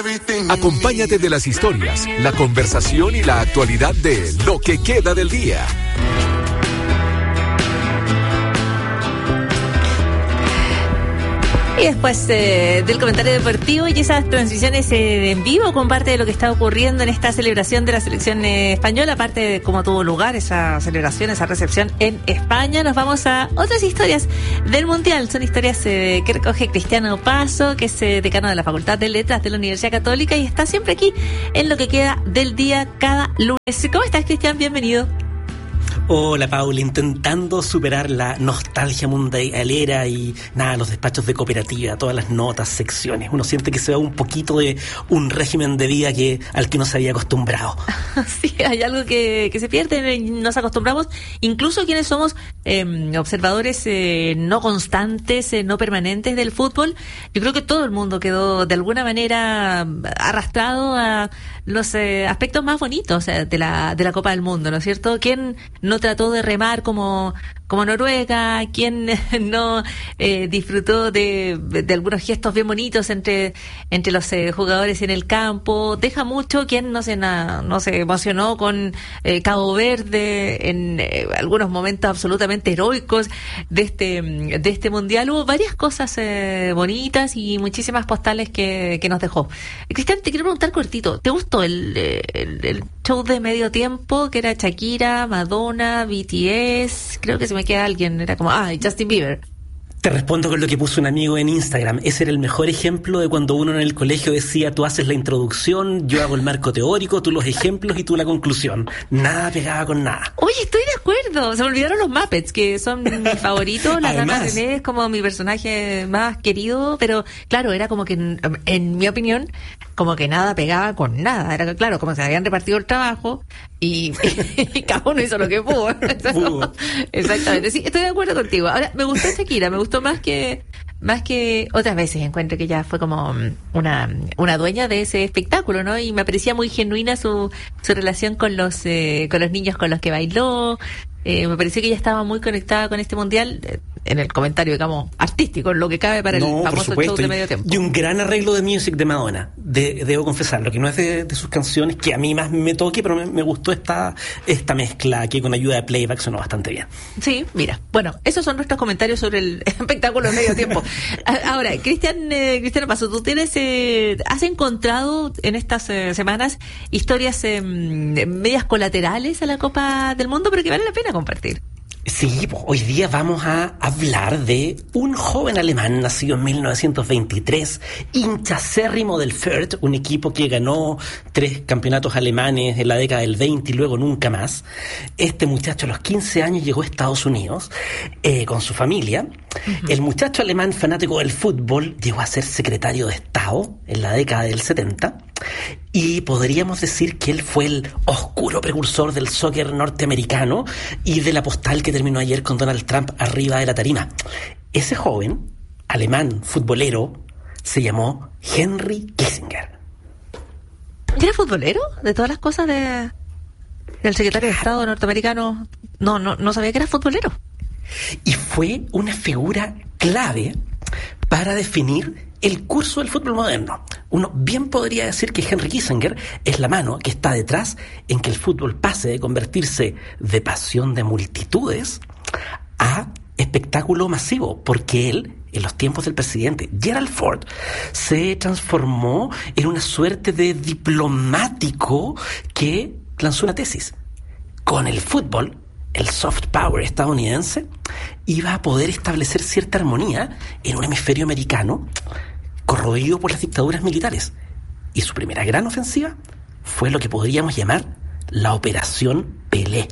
Acompáñate de las historias, la conversación y la actualidad de Lo que queda del día. Y después del comentario deportivo y esas transiciones en vivo con parte de lo que está ocurriendo en esta celebración de la selección española, aparte de cómo tuvo lugar esa celebración, esa recepción en España, nos vamos a otras historias del Mundial. Son historias que recoge Cristiano Paso, que es decano de la Facultad de Letras de la Universidad Católica y está siempre aquí en Lo que queda del día cada lunes. ¿Cómo estás, Cristian? Bienvenido. Hola, Paula, intentando superar la nostalgia mundialera y los despachos de cooperativa, todas las notas, secciones. Uno siente que se va un poquito de un régimen de vida al que no se había acostumbrado. Sí, hay algo que se pierde, nos acostumbramos, incluso quienes somos observadores no constantes, no permanentes del fútbol. Yo creo que todo el mundo quedó de alguna manera arrastrado a los aspectos más bonitos de la Copa del Mundo, ¿no es cierto? ¿Quién no trató de remar como Noruega? ¿Quién no disfrutó de algunos gestos bien bonitos entre los jugadores en el campo? Deja mucho quien no se emocionó con Cabo Verde en algunos momentos absolutamente heroicos de este mundial. Hubo varias cosas bonitas y muchísimas postales que nos dejó. Cristian, te quiero preguntar cortito, ¿te gustó el show de medio tiempo que era Shakira, Madonna, BTS? Creo que se me queda alguien, era como, Justin Bieber. Te respondo con lo que puso un amigo en Instagram. Ese era el mejor ejemplo de cuando uno en el colegio decía: tú haces la introducción, yo hago el marco teórico, tú los ejemplos y tú la conclusión. Nada pegaba con nada. Oye, estoy de acuerdo. Se me olvidaron los Muppets, que son mis favoritos. La Rana René es como mi personaje más querido, pero claro, era como que, en mi opinión, como que nada pegaba con nada. Era claro, como se habían repartido el trabajo y cada uno hizo lo que pudo. Exactamente. Sí, estoy de acuerdo contigo. Ahora, me gustó Shakira, me gustó más que otras veces. Encuentro que ya fue como una dueña de ese espectáculo, ¿no? Y me parecía muy genuina su relación con los niños con los que bailó. Me pareció que ella estaba muy conectada con este mundial, en el comentario, digamos, artístico, en lo que cabe para el famoso show de medio tiempo. Y un gran arreglo de Music de Madonna, debo confesarlo, que no es de sus canciones que a mí más me toque, pero me gustó esta mezcla que con ayuda de playback sonó bastante bien. Sí, mira, bueno, esos son nuestros comentarios sobre el espectáculo de medio tiempo. Ahora, Cristiano Paso, tú has encontrado en estas semanas historias medias colaterales a la Copa del Mundo, pero que vale la pena compartir. Sí, hoy día vamos a hablar de un joven alemán nacido en 1923, hincha acérrimo del Fürth, un equipo que ganó 3 campeonatos alemanes en la década del 20 y luego nunca más. Este muchacho a los 15 años llegó a Estados Unidos con su familia. Uh-huh. El muchacho alemán fanático del fútbol llegó a ser secretario de Estado en la década del 70. Y podríamos decir que él fue el oscuro precursor del soccer norteamericano y de la postal que terminó ayer con Donald Trump arriba de la tarima. Ese joven, alemán, futbolero, se llamó Henry Kissinger. ¿Era futbolero? De todas las cosas del secretario de Estado norteamericano, no sabía que era futbolero. Y fue una figura clave para definir el curso del fútbol moderno. Uno bien podría decir que Henry Kissinger es la mano que está detrás en que el fútbol pase de convertirse de pasión de multitudes a espectáculo masivo, porque él, en los tiempos del presidente Gerald Ford, se transformó en una suerte de diplomático que lanzó una tesis. Con el fútbol, el soft power estadounidense iba a poder establecer cierta armonía en un hemisferio americano corroído por las dictaduras militares. Y su primera gran ofensiva fue lo que podríamos llamar la Operación Pelé.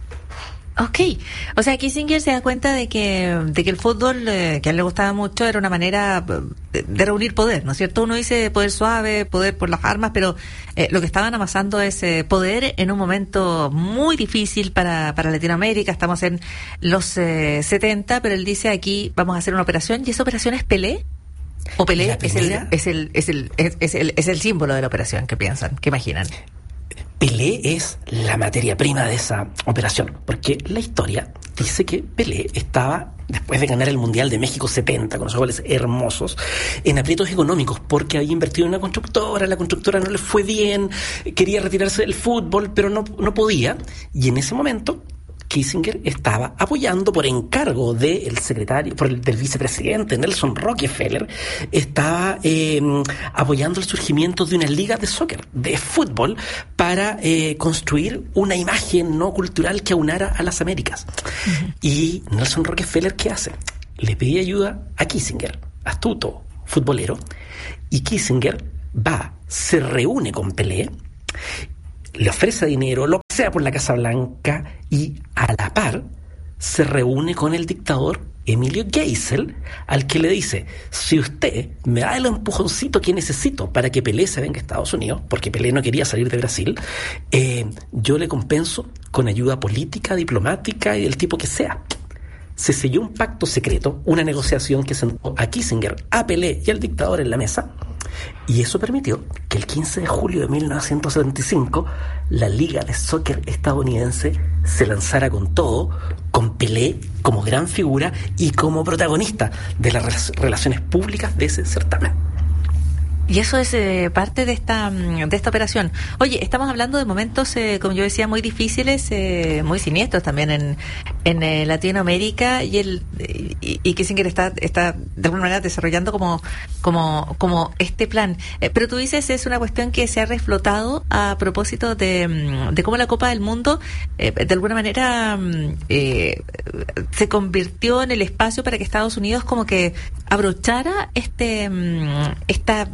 Ok, o sea, Kissinger se da cuenta de que el fútbol, que a él le gustaba mucho, era una manera de reunir poder, ¿no es cierto? Uno dice poder suave, poder por las armas, pero lo que estaban amasando es poder en un momento muy difícil para Latinoamérica. Estamos en los 70, pero él dice: aquí vamos a hacer una operación, y esa operación es Pelé. O Pelé es el símbolo de la operación, ¿qué piensan? ¿Qué imaginan? Pelé es la materia prima de esa operación, porque la historia dice que Pelé estaba, después de ganar el Mundial de México 70, con esos goles hermosos, en aprietos económicos, porque había invertido en una constructora, la constructora no le fue bien, quería retirarse del fútbol, pero no podía, y en ese momento Kissinger estaba apoyando por encargo del secretario, del vicepresidente Nelson Rockefeller, estaba apoyando el surgimiento de una liga de soccer, de fútbol, para construir una imagen no cultural que aunara a las Américas. Uh-huh. Y Nelson Rockefeller, ¿qué hace? Le pide ayuda a Kissinger, astuto futbolero, y Kissinger se reúne con Pelé, le ofrece dinero, lo pasea por la Casa Blanca y a la par se reúne con el dictador Emilio Geisel, al que le dice: si usted me da el empujoncito que necesito para que Pelé se venga a Estados Unidos, porque Pelé no quería salir de Brasil, yo le compenso con ayuda política, diplomática y del tipo que sea. Se selló un pacto secreto, una negociación que sentó a Kissinger, a Pelé y al dictador en la mesa, y eso permitió que el 15 de julio de 1975 la Liga de Soccer estadounidense se lanzara con todo, con Pelé como gran figura y como protagonista de las relaciones públicas de ese certamen. Y eso es parte de esta operación. Oye, estamos hablando de momentos, como yo decía, muy difíciles, muy siniestros también en Latinoamérica, y Kissinger está de alguna manera desarrollando como este plan. Pero tú dices, es una cuestión que se ha reflotado a propósito de cómo la Copa del Mundo de alguna manera se convirtió en el espacio para que Estados Unidos como que abrochara esta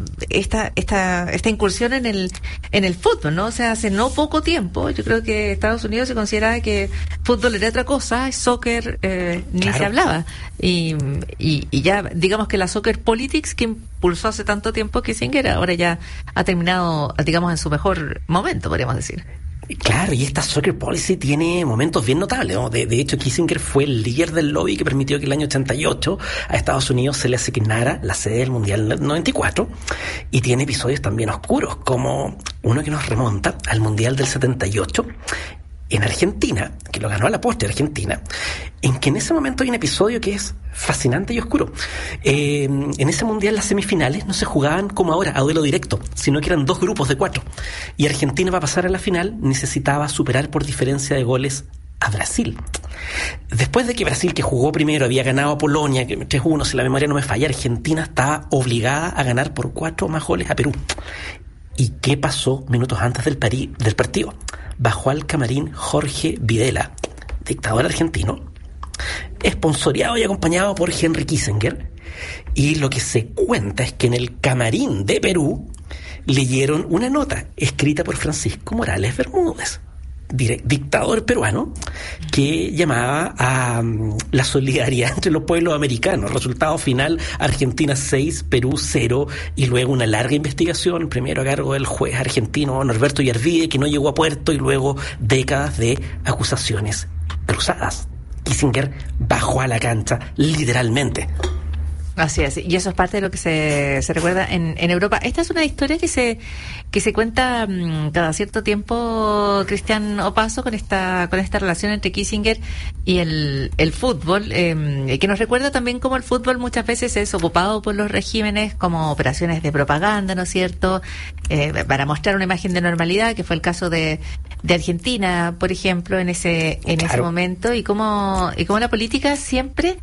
incursión en el fútbol, ¿no? O sea, hace no poco tiempo, yo creo que Estados Unidos se consideraba que fútbol era otra cosa, soccer ni claro. Se hablaba. Y ya, digamos que la soccer politics que impulsó hace tanto tiempo Kissinger ahora ya ha terminado, digamos, en su mejor momento, podríamos decir. Claro, y esta soccer policy tiene momentos bien notables, ¿no? De hecho, Kissinger fue el líder del lobby que permitió que el año 88 a Estados Unidos se le asignara la sede del Mundial 94, y tiene episodios también oscuros, como uno que nos remonta al Mundial del 78 en Argentina, que lo ganó a la postre Argentina, en que en ese momento hay un episodio que es fascinante y oscuro. En ese mundial las semifinales no se jugaban como ahora, a duelo directo, sino que eran 2 grupos de 4. Y Argentina, para pasar a la final, necesitaba superar por diferencia de goles a Brasil. Después de que Brasil, que jugó primero, había ganado a Polonia, que 3-1, si la memoria no me falla, Argentina estaba obligada a ganar por 4 más goles a Perú. ¿Y qué pasó minutos antes del partido? Bajó al camarín Jorge Videla, dictador argentino, esponsoreado y acompañado por Henry Kissinger, y lo que se cuenta es que en el camarín de Perú leyeron una nota escrita por Francisco Morales Bermúdez, dictador peruano, que llamaba a la solidaridad entre los pueblos americanos. Resultado final: Argentina 6, Perú 0, y luego una larga investigación, primero a cargo del juez argentino Norberto Yarvide, que no llegó a puerto, y luego décadas de acusaciones cruzadas. Kissinger bajó a la cancha, literalmente. Así es, y eso es parte de lo que se recuerda en Europa. Esta es una historia que se cuenta cada cierto tiempo, Cristian Opaso, con esta relación entre Kissinger y el fútbol, que nos recuerda también cómo el fútbol muchas veces es ocupado por los regímenes como operaciones de propaganda, ¿no es cierto?, para mostrar una imagen de normalidad, que fue el caso de Argentina, por ejemplo, en ese momento, y cómo la política siempre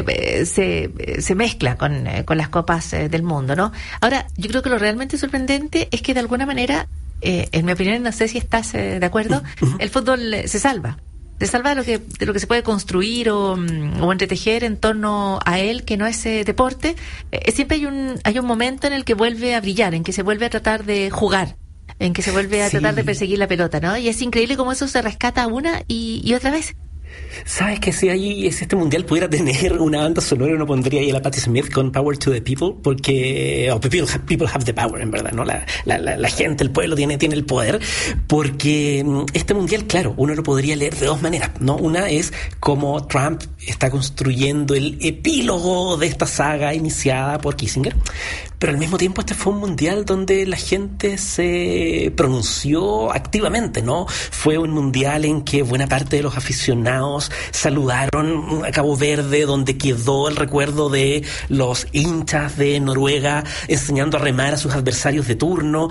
se mezcla con las copas del mundo, ¿no? Ahora, yo creo que lo realmente sorprendente es que de alguna manera, en mi opinión, no sé si estás de acuerdo, el fútbol se salva de lo que se puede construir o entretejer en torno a él, que no es deporte. Siempre hay un momento en el que vuelve a brillar, en que se vuelve a tratar de jugar, en que se vuelve a tratar de perseguir la pelota, ¿no? Y es increíble cómo eso se rescata una y otra vez. ¿Sabes que si este mundial pudiera tener una banda sonora, uno pondría ahí a la Patti Smith con Power to the People? Porque people have the power, en verdad, ¿no? La gente, el pueblo tiene el poder. Porque este mundial, claro, uno lo podría leer de dos maneras, ¿no? Una es cómo Trump está construyendo el epílogo de esta saga iniciada por Kissinger. Pero al mismo tiempo este fue un mundial donde la gente se pronunció activamente, ¿no? Fue un mundial en que buena parte de los aficionados saludaron a Cabo Verde, donde quedó el recuerdo de los hinchas de Noruega enseñando a remar a sus adversarios de turno,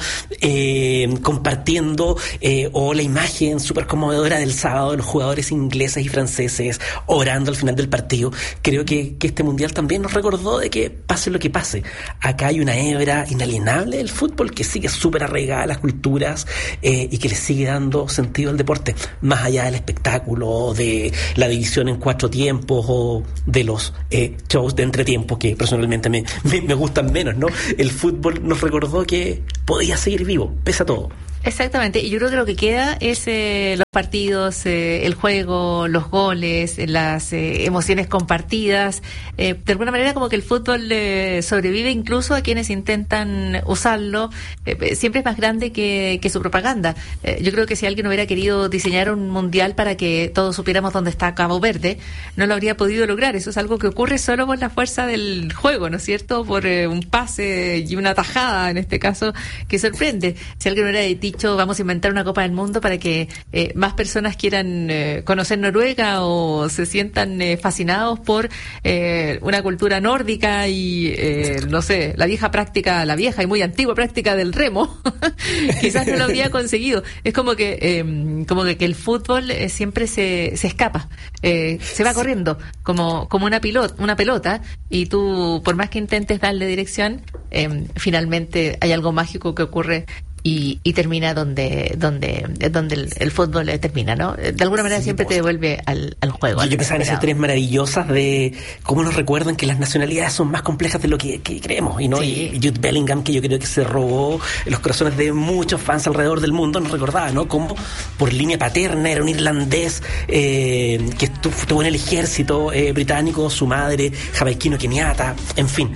compartiendo o la imagen súper conmovedora del sábado de los jugadores ingleses y franceses orando al final del partido. Creo que este mundial también nos recordó de que pase lo que pase, acá hay una hebra inalienable del fútbol que sigue súper arraigada a las culturas y que le sigue dando sentido al deporte, más allá del espectáculo, de la división en 4 tiempos o de los shows de entretiempo que personalmente me gustan menos, ¿no? El fútbol nos recordó que podía seguir vivo, pese a todo. Exactamente, y yo creo que lo que queda es los partidos, el juego, los goles, las emociones compartidas. De alguna manera como que el fútbol sobrevive incluso a quienes intentan usarlo. Siempre es más grande que su propaganda. Yo creo que si alguien hubiera querido diseñar un mundial para que todos supiéramos dónde está Cabo Verde, no lo habría podido lograr. Eso es algo que ocurre solo por la fuerza del juego, ¿no es cierto? Por un pase y una tajada, en este caso, que sorprende. Si alguien hubiera dicho vamos a inventar una Copa del Mundo para que más personas quieran conocer Noruega o se sientan fascinados por una cultura nórdica y no sé, la vieja y muy antigua práctica del remo, quizás no lo habría conseguido. Es como que el fútbol siempre se escapa, se va corriendo como una pelota, y tú, por más que intentes darle dirección, finalmente hay algo mágico que ocurre y termina donde el fútbol termina, ¿no? De alguna manera siempre te devuelve al juego. Yo pensaba en esas tres maravillosas de cómo nos recuerdan que las nacionalidades son más complejas de lo que creemos, y no Sí. y Jude Bellingham, que yo creo que se robó los corazones de muchos fans alrededor del mundo, nos recordaba, ¿no? Cómo por línea paterna era un irlandés que estuvo en el ejército británico, su madre jamaiquino keniata, en fin,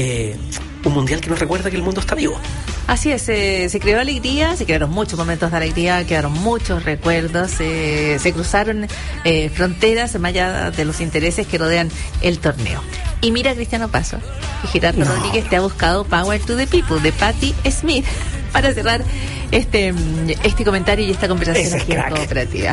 un mundial que nos recuerda que el mundo está vivo. Así es, se creó alegría, se crearon muchos momentos de alegría, quedaron muchos recuerdos, se cruzaron fronteras más allá de los intereses que rodean el torneo. Y mira, Cristiano Paso, que Gerardo Rodríguez te ha buscado Power to the People de Patti Smith para cerrar este comentario y esta conversación aquí en Cooperativa.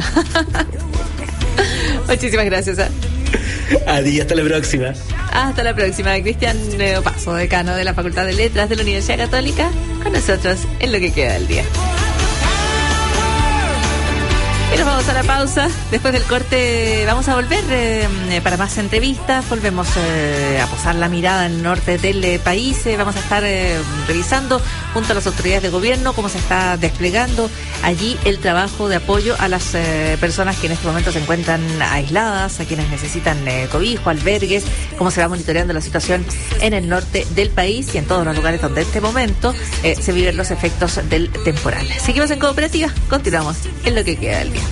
Muchísimas gracias. Adiós, hasta la próxima. Hasta la próxima. Cristian Paso, decano de la Facultad de Letras de la Universidad Católica, con nosotros en lo que queda del día. Y nos vamos a la pausa. Después del corte vamos a volver para más entrevistas. Volvemos a posar la mirada en el norte del país. Vamos a estar revisando junto a las autoridades de gobierno cómo se está desplegando allí el trabajo de apoyo a las personas que en este momento se encuentran aisladas, a quienes necesitan cobijo, albergues, cómo se va monitoreando la situación en el norte del país y en todos los lugares donde en este momento se viven los efectos del temporal. Seguimos en Cooperativa, continuamos en lo que queda del día.